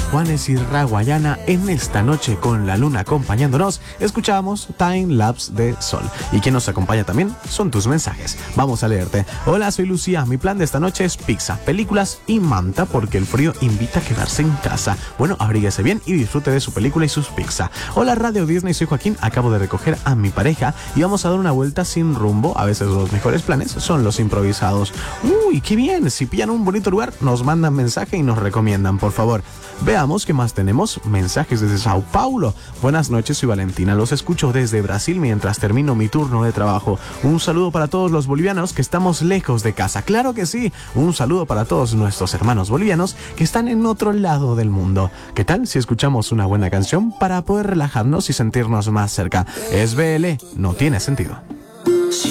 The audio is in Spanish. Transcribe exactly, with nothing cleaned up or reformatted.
Juanes y Raguayana en esta noche con la luna acompañándonos. Escuchamos Time Lapse de Sol. Y quien nos acompaña también son tus mensajes. Vamos a leerte. Hola, soy Lucía. Mi plan de esta noche es pizza, películas y manta porque el frío invita a quedarse en casa. Bueno, abríguese bien y disfrute de su película y sus pizza. Hola, Radio Disney. Soy Joaquín. Acabo de recoger a mi pareja y vamos a dar una vuelta sin rumbo. A veces los mejores planes son los improvisados. Uy, qué bien. Si pillan un bonito lugar, nos mandan mensaje y nos recomiendan, por favor. Veamos qué más tenemos. Mensajes desde Sao Paulo. Buenas noches, soy Valentina. Los escucho desde Brasil mientras termino mi turno de trabajo. Un saludo para todos los bolivianos que estamos lejos de casa. Claro que sí. Un saludo para todos nuestros hermanos bolivianos que están en otro lado del mundo. ¿Qué tal si escuchamos una buena canción para poder relajarnos y sentirnos más cerca? Es B L, no tiene sentido.